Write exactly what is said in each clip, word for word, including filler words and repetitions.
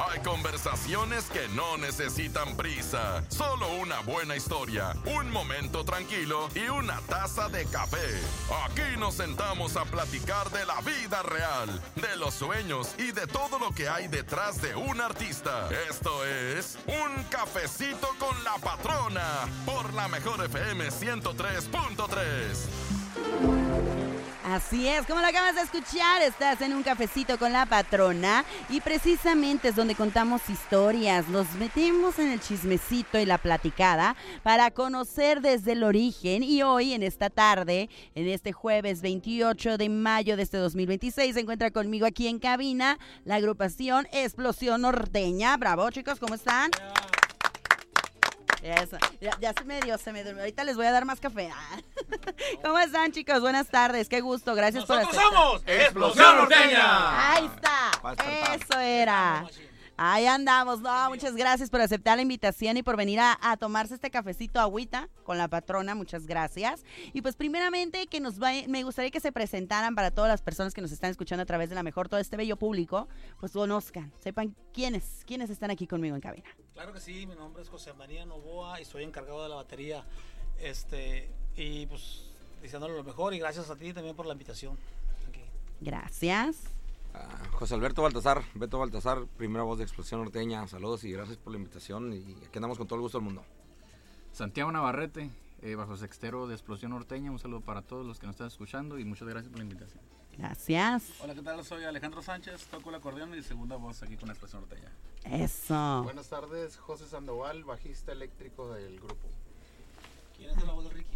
Hay conversaciones que no necesitan prisa, solo una buena historia, un momento tranquilo y una taza de café. Aquí nos sentamos a platicar de la vida real, de los sueños y de todo lo que hay detrás de un artista. Esto es Un Cafecito con la Patrona por la Mejor F M ciento tres punto tres. Así es, como lo acabas de escuchar, estás en Un Cafecito con la Patrona y precisamente es donde contamos historias, nos metemos en el chismecito y la platicada para conocer desde el origen. Y hoy, en esta tarde, en este jueves veintiocho de mayo de este dos mil veintiséis, se encuentra conmigo aquí en cabina la agrupación Explosión Norteña. Bravo, chicos, ¿cómo están? Eso. Ya, ya se me dio, se me durmió. Ahorita les voy a dar más café. ¿Cómo están, chicos? Buenas tardes, qué gusto, gracias Nosotros por aceptar. somos Explosión Norteña. Ahí está, eso era. Ahí andamos. No, muchas gracias por aceptar la invitación y por venir a, a tomarse este cafecito agüita con la Patrona, muchas gracias. Y pues primeramente que nos va, me gustaría que se presentaran para todas las personas que nos están escuchando a través de La Mejor, todo este bello público, pues conozcan, sepan quiénes, quiénes están aquí conmigo en cabina. Claro que sí, mi nombre es José María Novoa y soy encargado de la batería. Este, y pues deseándole lo mejor y gracias a ti también por la invitación. Aquí. Gracias. Uh, José Alberto Baltasar, Beto Baltasar, primera voz de Explosión Norteña. Saludos y gracias por la invitación y aquí andamos con todo el gusto del mundo. Santiago Navarrete, eh, bajo sextero de Explosión Norteña. Un saludo para todos los que nos están escuchando y muchas gracias por la invitación. Gracias. Hola, ¿qué tal? Soy Alejandro Sánchez, toco el acordeón y segunda voz aquí con Explosión Norteña. Eso. Buenas tardes, José Sandoval, bajista eléctrico del grupo. ¿Quién es la voz de Ricky?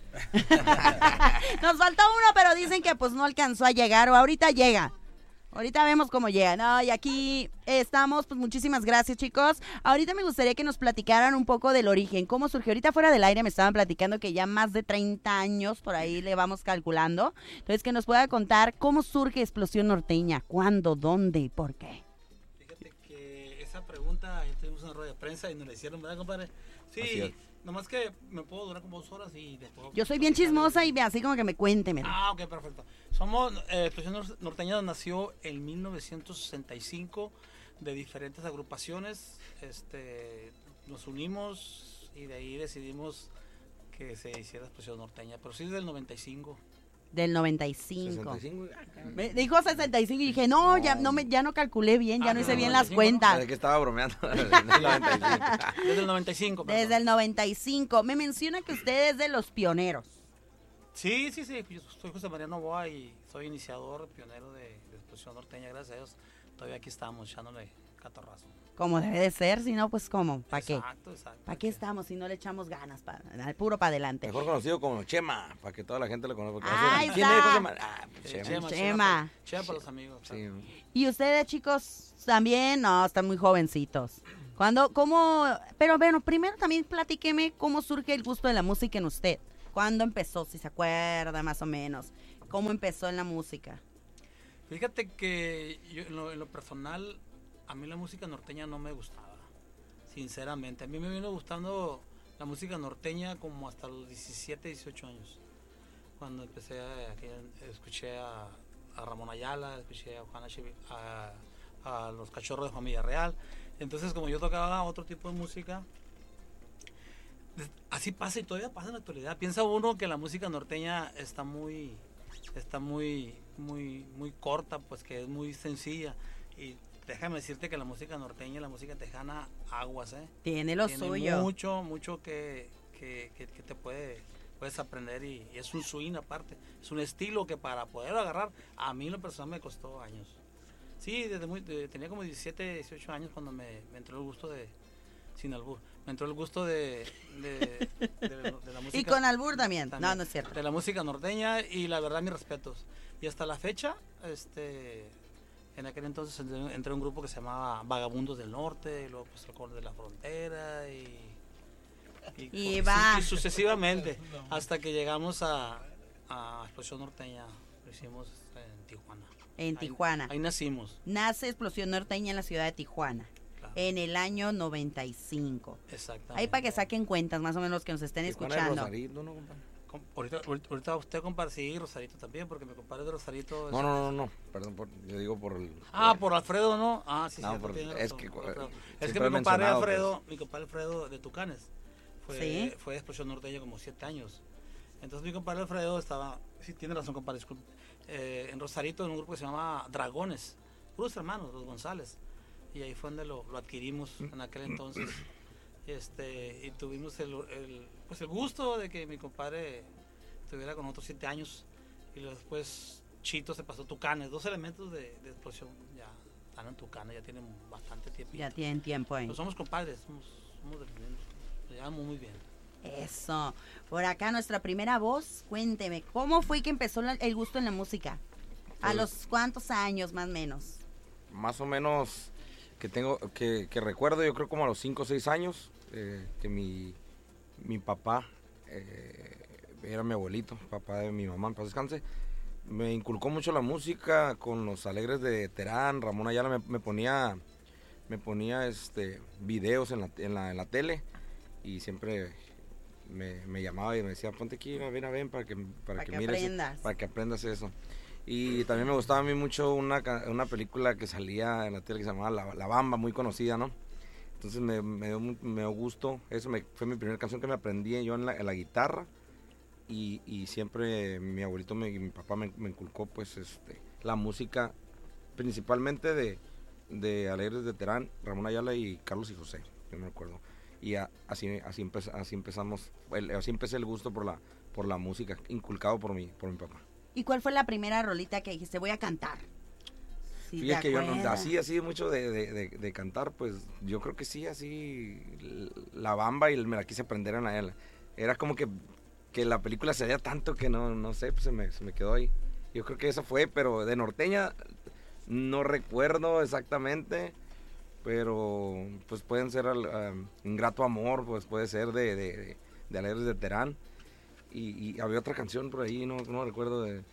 Nos faltó uno, pero dicen que pues no alcanzó a llegar o ahorita llega. Ahorita vemos cómo llega, ¿no? Y aquí estamos, pues muchísimas gracias, chicos. Ahorita me gustaría que nos platicaran un poco del origen, cómo surgió. Ahorita fuera del aire me estaban platicando que ya más de treinta años, por ahí le vamos calculando. Entonces, que nos pueda contar cómo surge Explosión Norteña, cuándo, dónde y por qué. Fíjate que esa pregunta, ahí tuvimos una rueda de prensa y nos la hicieron, ¿verdad, compadre? Sí, nomás que me puedo durar como dos horas y después... Yo soy bien chismosa y así como que me cuente, mira. Ah, ok, perfecto. Somos, eh, Explosión Norteña nació en mil novecientos sesenta y cinco de diferentes agrupaciones, este, nos unimos y de ahí decidimos que se hiciera Explosión Norteña, pero sí desde el noventa y cinco. Del noventa y cinco. sesenta y cinco. Me dijo sesenta y cinco y dije, no, ya no me ya no calculé bien, ya ah, no hice bien las cuentas. ¿De qué estaba bromeando? Desde el noventa y cinco. Perdón. Desde el noventa y cinco. Me menciona que usted es de los pioneros. Sí, sí, sí. Yo soy José María Novoa y soy iniciador, pionero de, de Explosión Norteña. Gracias a Dios, todavía aquí estamos echándole catorrazo. Como debe de ser, si no, pues ¿cómo? ¿Para qué? Exacto, exacto. ¿Para qué estamos si no le echamos ganas? Pa, puro para adelante. Mejor conocido como Chema, para que toda la gente lo conozca. Ahí ¿Quién está. es José María? Ah, Sí, Chema. Chema. Chema. Chema para los amigos. Sí. ¿Y ustedes, chicos, también? No, están muy jovencitos. ¿Cuándo, cómo? Pero bueno, primero también platíqueme cómo surge el gusto de la música en usted. ¿Cuándo empezó, si se acuerda más o menos? ¿Cómo empezó en la música? Fíjate que yo, en, lo, en lo personal, a mí la música norteña no me gustaba, sinceramente. A mí me vino gustando la música norteña como hasta los diecisiete, dieciocho años. Cuando empecé a, a escuché a, a Ramón Ayala, escuché a Juana Chivi, a, a los Cachorros de Familia Real. Entonces, como yo tocaba otro tipo de música, así pasa y todavía pasa en la actualidad. Piensa uno que la música norteña está muy, está muy, muy, muy corta, pues que es muy sencilla. Y déjame decirte que la música norteña y la música tejana, aguas, ¿eh? Tiene lo Tiene suyo. mucho, mucho que, que, que, que te puede, puedes aprender y, y es un swing aparte. Es un estilo que para poder agarrar, a mí en lo personal me costó años. Sí, desde muy, de, tenía como diecisiete, dieciocho años cuando me, me entró el gusto de, sin albur, me entró el gusto de, de, de, de, de la música. Y con albur también. también, No, no es cierto. De la música norteña y la verdad mis respetos. Y hasta la fecha, este, en aquel entonces entré, entré a un grupo que se llamaba Vagabundos del Norte, y luego pues Acordes de la Frontera y, y, Y con, va. y sucesivamente hasta que llegamos a, a Explosión Norteña, lo hicimos en Tijuana. En Tijuana. Ahí, ahí nacimos. Nace Explosión Norteña en la ciudad de Tijuana. Claro. En el año noventa y cinco. Exactamente. Ahí para que saquen cuentas, más o menos los que nos estén Tijuana escuchando. Rosarito, ¿no, compadre? Com- Ahorita, ahorita ahorita usted, compadre, sí, Rosarito también, porque mi compadre de Rosarito... es- No, no, no, no, perdón, por, yo digo por el... Ah, por Alfredo, ¿no? Ah, sí, No, cierto, por- tiene es razón, que, por Alfredo. eh, Es siempre que he mi compadre mencionado, Alfredo, mi compadre Alfredo de Tucanes, fue, Sí. fue de Explosión Norteña como siete años. Entonces mi compadre Alfredo estaba, sí, tiene razón, compadre, disculpe, eh, en Rosarito en un grupo que se llama Dragones, puros hermanos, los González. Y ahí fue donde lo, lo adquirimos en aquel entonces. Este, y tuvimos el, el, pues el gusto de que mi compadre estuviera con otros siete años. Y luego después Chito se pasó a Tucanes, dos elementos de, de explosión ya están en Tucanes, ya tienen bastante tiempo. Ya tienen tiempo ahí. Pues somos compadres, somos, somos de los mismos, nos llevamos muy bien. Eso. Por acá nuestra primera voz, cuénteme, ¿cómo fue que empezó la- el gusto en la música? ¿A Pues- los cuántos años, más o menos? Más o menos que tengo, que, que recuerdo, yo creo como a los cinco o seis años, eh, que mi, mi papá, eh, era mi abuelito, papá de mi mamá, en paz descanse, me inculcó mucho la música con los Alegres de Terán, Ramón Ayala me, me ponía, me ponía este, videos en la, en la, en la tele y siempre me, me llamaba y me decía, ponte aquí, ven a ven para que, para Para que, que mires, aprendas. para que aprendas eso. Y también me gustaba a mí mucho una, ca- una película que salía en la tele que se llamaba La, La Bamba, muy conocida, ¿no? Entonces me, me, dio, mu- me dio gusto, eso me, fue mi primera canción que me aprendí yo en la, en la guitarra y, y siempre mi abuelito me- y mi papá me, me inculcó pues este, la música principalmente de, de Alegres de Terán, Ramón Ayala y Carlos y José, yo me acuerdo. Y a- así, así, empe- así empezamos, el- así empecé el gusto por la, por la música, inculcado por mi, por mi papá. ¿Y cuál fue la primera rolita que dijiste, voy a cantar? Sí, Fíjate ¿te que yo no, acuerdas? así, así mucho de, de, de, de cantar, pues yo creo que sí, así l- La Bamba y me la quise aprender en la él. Era como que, que la película se veía tanto que no, no sé, pues se me, se me quedó ahí. Yo creo que esa fue, pero de norteña no recuerdo exactamente, pero pues pueden ser al- um, Ingrato Amor, pues puede ser de, de, de, de Alegres de Terán. Y, y había otra canción por ahí, no, no recuerdo de...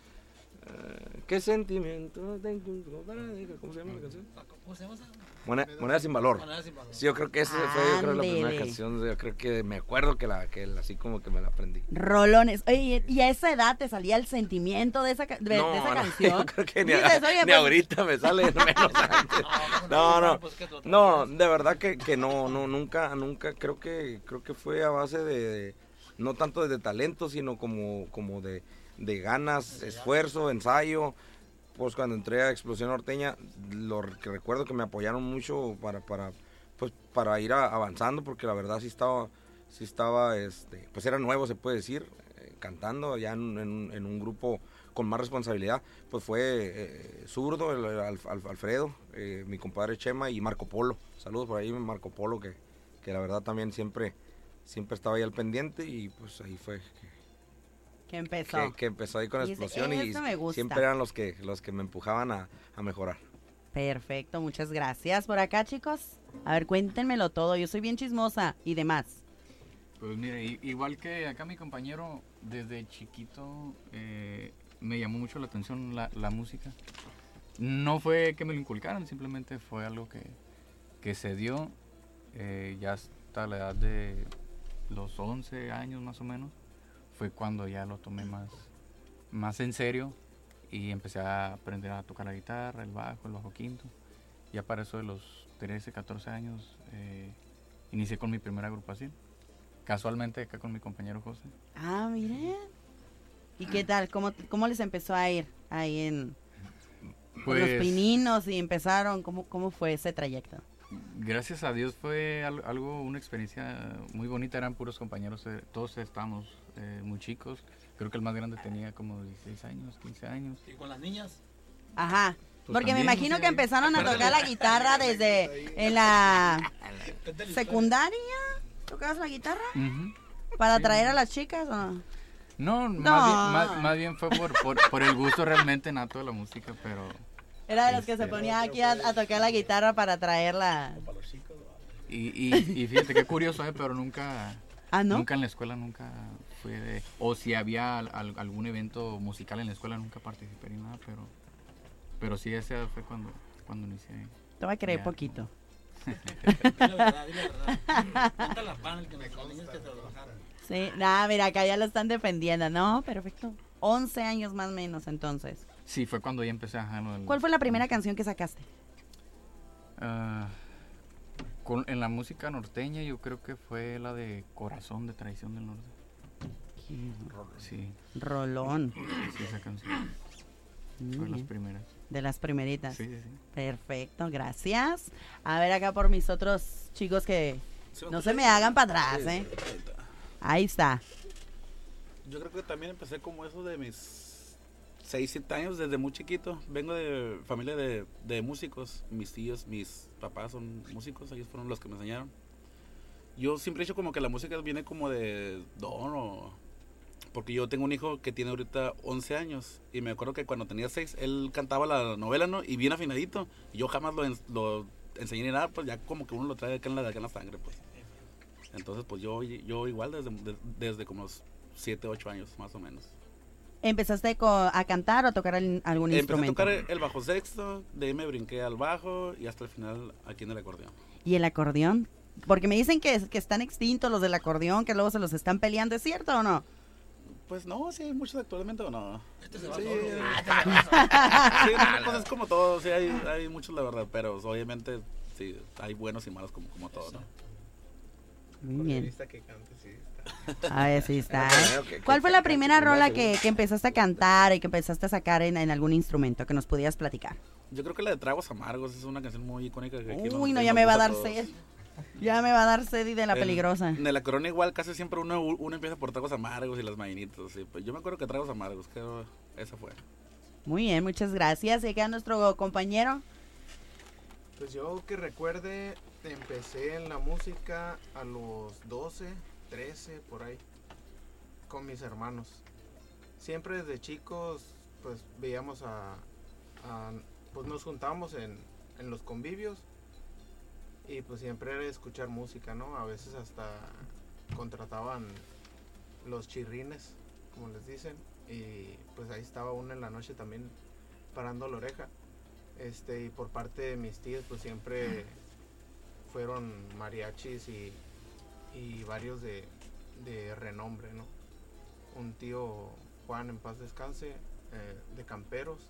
eh, ¿Qué sentimiento tengo para dejar? ¿Cómo se llama la canción? ¿Cómo se llama esa? Moneda, Moneda sin valor. Moneda sin valor. Sí, yo creo que esa fue yo creo, la primera Ándele. canción. Yo creo que me acuerdo que la que la- así como que me la aprendí. Rolones. Oye, ¿y a esa edad te salía el sentimiento de esa, ca- de, no, de esa no, canción? yo creo que ni, a- Dices, oye, ni pues, ahorita me sale menos antes. No, no, Pues, ¿qué es lo otro? no, de verdad que, que no, no, nunca, nunca, creo que, creo que fue a base de, de- no tanto de talento, sino como, como de, de ganas, esfuerzo, ensayo. Pues cuando entré a Explosión Norteña, lo que recuerdo que me apoyaron mucho para, para, pues para ir a- avanzando, porque la verdad sí estaba, sí estaba, este, pues era nuevo se puede decir, eh, cantando ya en, en- en un grupo con más responsabilidad, pues fue eh, Zurdo, el, el Alf- Alf- Alfredo, eh, mi compadre Chema y Marco Polo. Saludos por ahí Marco Polo, que, que la verdad también siempre, siempre estaba ahí al pendiente y pues ahí fue que, que empezó. que, que empezó ahí con Dice, Explosión y "Eso me gusta". siempre eran los que, los que me empujaban a, a mejorar. Perfecto, muchas gracias. Por acá, chicos. A ver, cuéntenmelo todo. Yo soy bien chismosa y demás. Pues mire, i- igual que acá mi compañero, desde chiquito eh, me llamó mucho la atención la, la música. No fue que me lo inculcaran, simplemente fue algo que, que se dio eh, ya hasta la edad de los once años más o menos. Fue cuando ya lo tomé más, más en serio y empecé a aprender a tocar la guitarra, el bajo, el bajo quinto. Ya para eso de los trece, catorce años eh, inicié con mi primera agrupación. Casualmente acá con mi compañero José. Ah, miren. ¿Y qué tal? ¿Cómo, cómo les empezó a ir ahí en con los Pues pininos y empezaron? ¿Cómo, cómo fue ese trayecto? gracias a Dios fue al- algo, una experiencia muy bonita. Eran puros compañeros, eh, todos estábamos eh, muy chicos. Creo que el más grande tenía como dieciséis años, quince años. ¿Y con las niñas? Ajá. Pues Porque me también, imagino sí, que ahí. empezaron a tocar la guitarra desde en la secundaria. ¿Tocabas la guitarra? Ujú. ¿Para Sí. atraer a las chicas o no? No, No. Más, bien, más, más bien fue por, por, por el gusto realmente nato de la música, pero Era de los que se Este, ponía aquí a, a tocar la guitarra para atraerla. y, y, y fíjate qué curioso, eh, pero nunca, Ah, ¿no? nunca en la escuela nunca fue de, o si había al- al- algún evento musical en la escuela nunca participé ni nada, pero, pero sí ese fue cuando, cuando inicié. Te voy a creer Ya. poquito. Dile la verdad, dile la verdad. Cuenta la pan que me las niñas que se trabajaron. Sí, nada, mira, acá ya lo están defendiendo, ¿no? Perfecto. once años más o menos, entonces. Sí, fue cuando ya empecé a... ajá, lo del- ¿Cuál fue la primera canción que sacaste? Ah, con- en la música norteña yo creo que fue la de Corazón de Traición del Norte. Sí, Rolón. sí, esa canción. Muy Fue las bien. primeras. De las primeritas. Sí, sí, sí. Perfecto, gracias. A ver acá por mis otros chicos que ¿Sí me no escuchas? se me hagan para atrás, ¿eh? Ahí está. Ahí está. Yo creo que también empecé como eso de mis seis, siete años, desde muy chiquito. Vengo de familia de, de músicos. Mis tíos, mis papás son músicos, ellos fueron los que me enseñaron. Yo siempre he dicho como que la música viene como de don o... Porque yo tengo un hijo que tiene ahorita once años y me acuerdo que cuando tenía seis él cantaba la novela, ¿no? Y bien afinadito. Y yo jamás lo, en- lo enseñé ni nada, pues ya como que uno lo trae acá en la, acá en la sangre, pues. Entonces, pues yo, yo igual desde, de- desde como los siete, ocho años más o menos. ¿Empezaste co- a cantar o a tocar el- algún Empecé a instrumento? tocar el, el bajo sexto, de ahí me brinqué al bajo y hasta el final aquí en el acordeón. ¿Y el acordeón? Porque me dicen que, que están extintos los del acordeón, que luego se los están peleando, ¿es cierto o no? Pues no, sí hay muchos actualmente o no. Este se va Sí, solo. sí, no, pues es como todo, sí hay, hay muchos la verdad, pero obviamente sí, hay buenos y malos como, como todo, ¿no? Muy bien. Corderista que cante, sí. Está. A ver si está, ¿eh? Creo que- ¿Cuál que- fue la que- primera que- rola que- que, que empezaste a cantar y que empezaste a sacar en, en algún instrumento que nos pudieras platicar? Yo creo que la de Tragos Amargos es una canción muy icónica. Que aquí Uy, nos- no, que ya nos me va a gusta dar todos. sed. Ya me va a dar sed y de la En- peligrosa. En la corona igual casi siempre uno, uno empieza por Tragos Amargos y las mañanitas. Sí. Pues yo me acuerdo que Tragos Amargos, creo esa fue. Muy bien, muchas gracias. Y queda nuestro compañero. Pues yo que recuerde, empecé en la música a los doce, trece, por ahí, con mis hermanos. Siempre desde chicos, pues veíamos a, a- pues nos juntábamos en, en los convivios y pues siempre era escuchar música, ¿no? A veces hasta contrataban los chirrines, como les dicen, y pues ahí estaba uno en la noche también parando la oreja. Este, y por parte de mis tíos, pues siempre fueron mariachis y, y varios de, de renombre, ¿no? Un tío Juan, en paz descanse, eh, de Camperos,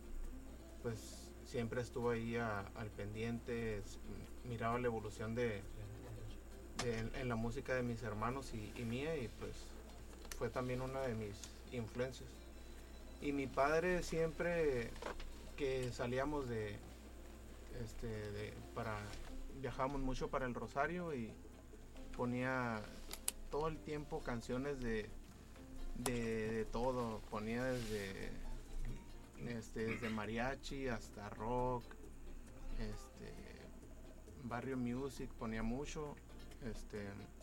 pues siempre estuvo ahí a- al pendiente, s- miraba la evolución de, de- en, en la música de mis hermanos y, y mía, y pues fue también una de mis influencias. Y mi padre siempre que salíamos de, este, de, para, viajábamos mucho para el Rosario y ponía todo el tiempo canciones de, de, de todo, ponía desde, este, desde mariachi hasta rock, este, barrio music ponía mucho, este,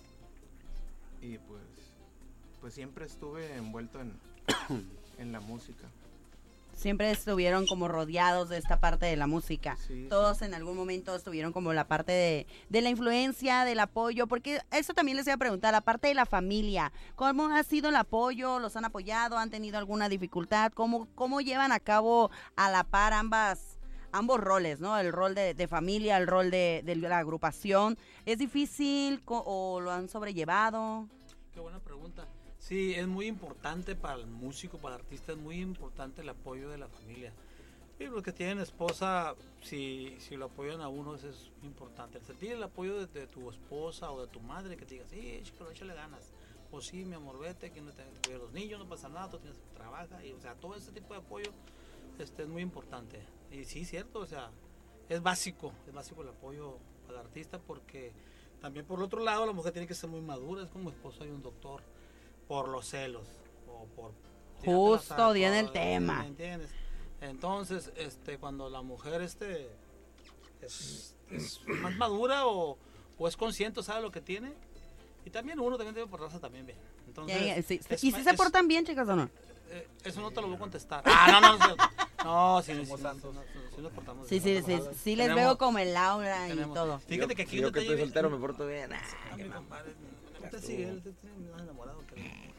y pues, pues siempre estuve envuelto en, en la música. Siempre estuvieron como rodeados de esta parte de la música. Sí, Todos en algún momento estuvieron como la parte de, de la influencia, del apoyo, porque eso también les iba a preguntar, la parte de la familia, ¿cómo ha sido el apoyo? ¿Los han apoyado? ¿Han tenido alguna dificultad? ¿Cómo, cómo llevan a cabo a la par ambas, ambos roles, ¿no? El rol de, de familia, el rol de, de la agrupación. ¿Es difícil co- o lo han sobrellevado? Qué buena pregunta. Sí, es muy importante para el músico, para el artista, es muy importante el apoyo de la familia. Y los que tienen esposa, si, si lo apoyan a uno, eso es muy importante. El sentir el apoyo de, de tu esposa o de tu madre, que te diga, sí, chico, échale ganas. O sí, mi amor, vete, que no te cuida a los niños, no pasa nada, tú tienes que trabajar. Y, o sea, todo ese tipo de apoyo este, es muy importante. Y sí, cierto, o sea, es básico, es básico el apoyo al artista porque también por el otro lado la mujer tiene que ser muy madura, es como esposo hay un doctor. Por los celos o por Justo, di di en el tema. ¿me entiendes? Entonces, este, cuando la mujer este es, es más madura o, o es consciente, sabe lo que tiene, y también uno también debe portarse también bien. Entonces, Ya, ya, sí, es ¿y ma- si se es- portan bien, chicas, o no? eh, eso no te lo voy a contestar. Ah, no, no, no, no, sí, sí, sí, santos. no, sí nos portamos Sí, bien. sí, sí, sí les Tenemos- veo como el aura y tenemos- todo. Fíjate que aquí yo un que detalle estoy bien- soltero me porto bien. Ah, Ah, qué mi mal. compadre, Ya usted estuvo. sigue, él está más enamorado que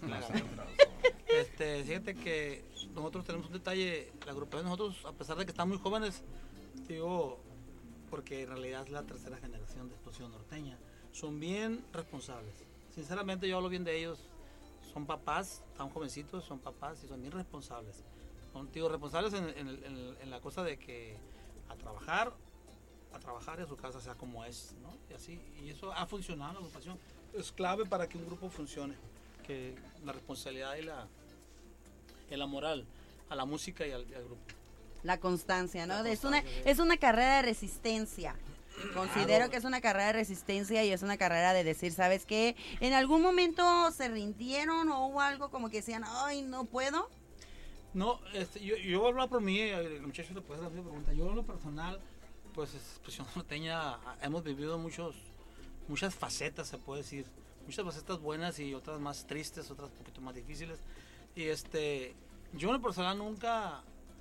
Este, fíjate que nosotros tenemos un detalle, la agrupación de nosotros, a pesar de que están muy jóvenes, digo, porque en realidad es la tercera generación de Explosión Norteña, son bien responsables, sinceramente yo hablo bien de ellos. Son papás, tan jovencitos, son papás y son bien responsables. Son, digo, responsables en, en, en, en la cosa de que a trabajar, a trabajar y a su casa sea como es, ¿no? Y así, y eso ha funcionado en la agrupación. Es clave para que un grupo funcione, que la responsabilidad y la, y la moral a la música y al, y al grupo. La constancia, ¿no? La Es una, constancia, sí. es una carrera de resistencia. Considero Claro. que es una carrera de resistencia y es una carrera de decir, ¿sabes qué? ¿En algún momento se rindieron o hubo algo como que decían, ay, no puedo? No, este, yo, yo voy a hablar por mí, el muchacho te puede hacer la pregunta. Yo en lo personal, pues Expresión Norteña, hemos vivido muchos, muchas facetas, se puede decir. Muchas facetas buenas y otras más tristes, otras un poquito más difíciles. Y este, yo en lo personal nunca,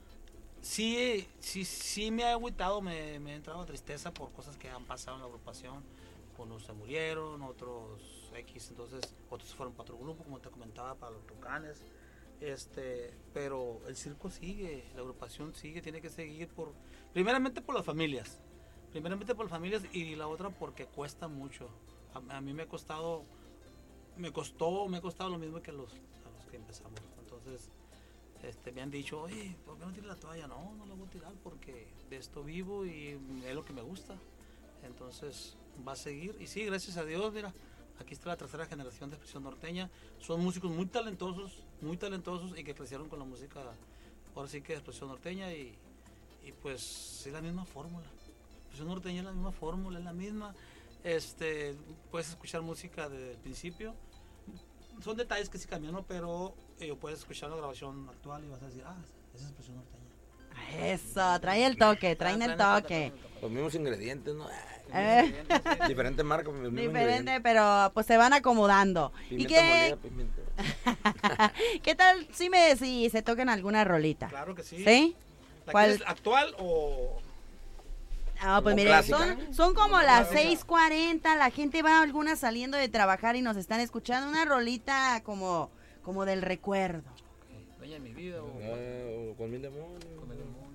sí, sí, sí me ha agüitado, me, me ha entrado tristeza por cosas que han pasado en la agrupación. Unos se murieron, otros X, entonces otros fueron para otro grupo, como te comentaba, para los Tucanes. Este, pero el circo sigue, la agrupación sigue, tiene que seguir por, primeramente por las familias, primeramente por las familias y la otra porque cuesta mucho. A, a mí me ha costado, me costó, me ha costado lo mismo que a los, a los que empezamos. Entonces, este, me han dicho, oye, ¿por qué no tiras la toalla? No, no la voy a tirar porque de esto vivo y es lo que me gusta. Entonces, va a seguir. Y sí, gracias a Dios, mira, aquí está la tercera generación de Expresión Norteña. Son músicos muy talentosos, muy talentosos y que crecieron con la música, ahora sí que de Expresión Norteña y, y pues es la misma fórmula. Expresión Norteña es la misma fórmula, es la misma. Este, puedes escuchar música desde el principio. Son detalles que sí cambian, ¿no? Pero eh, puedes escuchar la grabación actual y vas a decir, ah, esa es Expresión Norteña. Eso, trae el toque, traen el toque. Los mismos ingredientes, ¿no? Eh, Diferentes marcas, los mismos diferente, ingredientes. pero pues se van acomodando. ¿Y Pimienta qué, molida, pimienta. qué tal si me si se toquen alguna rolita? Claro que sí. ¿Sí? ¿La ¿Cuál? quieres actual o...? Ah, pues Como mire, clásica. son, son como las seis cuarenta, la gente va algunas saliendo de trabajar y nos están escuchando una rolita como, como del recuerdo. Dueña de mi vida o... Ah, o con mil demonios. Con el demonio.